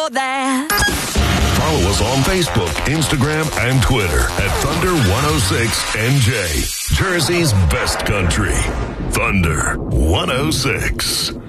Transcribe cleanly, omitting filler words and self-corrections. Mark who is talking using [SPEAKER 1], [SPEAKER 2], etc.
[SPEAKER 1] that.
[SPEAKER 2] Follow us on Facebook, Instagram, and Twitter at Thunder 106NJ. Jersey's best country. Thunder 106.